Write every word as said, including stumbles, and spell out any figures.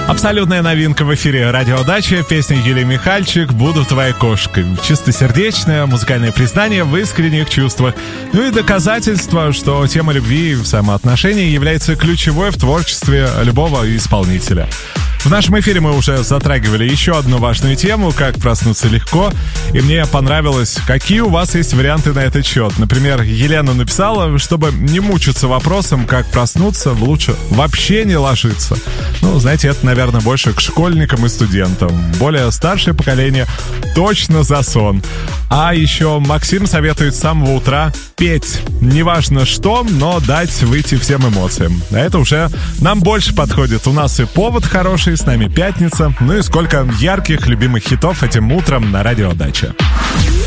Абсолютная новинка в эфире «Радиодача». Песня Юлии Михальчик «Буду твоей кошкой». Чистосердечное музыкальное признание в искренних чувствах. Ну и доказательство, что тема любви и взаимоотношений является ключевой в творчестве любого исполнителя. В нашем эфире мы уже затрагивали еще одну важную тему, как проснуться легко. И мне понравилось, какие у вас есть варианты на этот счет. Например, Елена написала, чтобы не мучиться вопросом, как проснуться, лучше вообще не ложиться. Ну, знаете, это, наверное, больше к школьникам и студентам. Более старшее поколение точно за сон. А еще Максим советует с самого утра петь. Неважно что, но дать выйти всем эмоциям. А это уже нам больше подходит. У нас и повод хороший, с нами пятница. Ну и сколько ярких, любимых хитов этим утром на «Радиодаче».